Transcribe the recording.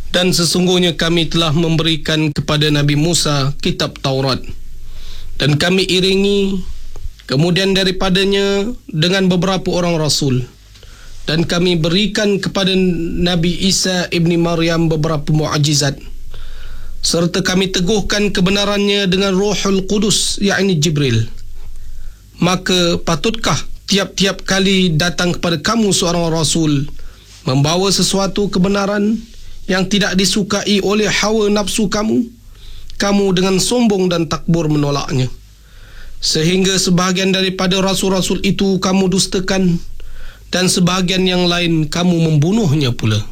Dan sesungguhnya kami telah memberikan kepada Nabi Musa kitab Taurat, dan kami iringi kemudian daripadanya dengan beberapa orang rasul, dan kami berikan kepada Nabi Isa ibni Maryam beberapa mukjizat, serta kami teguhkan kebenarannya dengan Ruhul Qudus, yakni Jibril. Maka patutkah tiap-tiap kali datang kepada kamu seorang rasul membawa sesuatu kebenaran yang tidak disukai oleh hawa nafsu kamu dengan sombong dan takbur menolaknya, sehingga sebahagian daripada rasul-rasul itu kamu dustakan, dan sebahagian yang lain kamu membunuhnya pula.